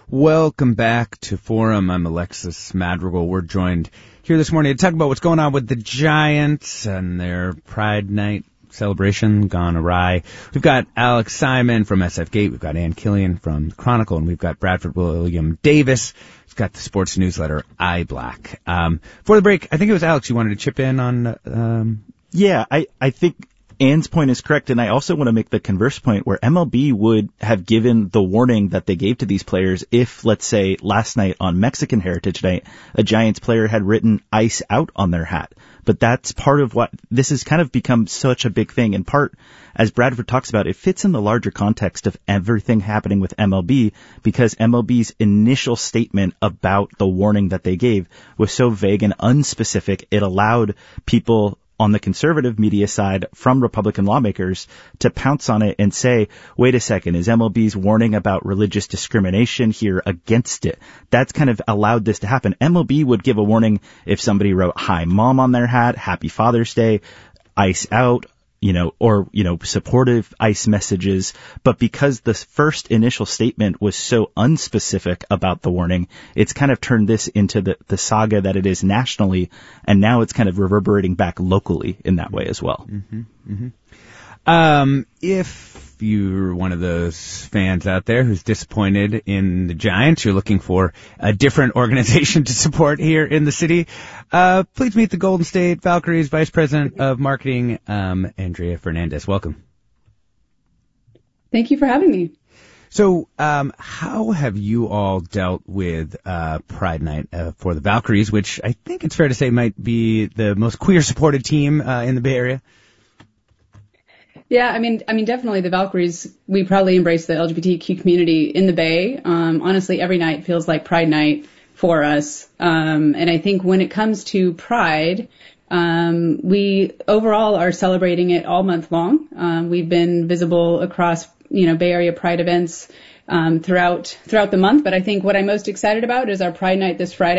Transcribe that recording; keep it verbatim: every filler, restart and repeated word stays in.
Welcome back to Forum. I'm Alexis Madrigal. We're joined here this morning to talk about what's going on with the Giants and their Pride Night celebration gone awry. We've got Alex Simon from S F Gate. We've got Ann Killian from the Chronicle, and we've got Bradford William Davis. He's got the sports newsletter iBlack. Um, for the break, I think it was Alex you wanted to chip in on. Um... Yeah, I, I think Ann's point is correct, and I also want to make the converse point where M L B would have given the warning that they gave to these players if, let's say, last night on Mexican Heritage Night, a Giants player had written "Ice Out" on their hat. But that's part of what this has kind of become such a big thing. In part, as Bradford talks about, it fits in the larger context of everything happening with M L B because M L B's initial statement about the warning that they gave was so vague and unspecific, it allowed people on the conservative media side from Republican lawmakers to pounce on it and say, wait a second, is M L B's warning about religious discrimination here against it? That's kind of allowed this to happen. M L B would give a warning if somebody wrote "Hi Mom" on their hat, "Happy Father's Day," "Ice Out," you know, or, you know, supportive ICE messages. But because the first initial statement was so unspecific about the warning, it's kind of turned this into the, the saga that it is nationally. And now it's kind of reverberating back locally in that way as well. Mm-hmm, mm-hmm. Um, if you're one of those fans out there who's disappointed in the Giants, you're looking for a different organization to support here in the city, uh, please meet the Golden State Valkyries Vice President of Marketing, um, Andrea Fernandez. Welcome. Thank you for having me. So, um, how have you all dealt with uh, Pride Night uh, for the Valkyries, which I think it's fair to say might be the most queer-supported team uh, in the Bay Area? Yeah, I mean, I mean, definitely the Valkyries, we proudly embrace the L G B T Q community in the Bay. Um, honestly, every night feels like Pride Night for us. Um, and I think when it comes to Pride, um, we overall are celebrating it all month long. Um, we've been visible across, you know, Bay Area Pride events um, throughout throughout the month. But I think what I'm most excited about is our Pride Night this Friday.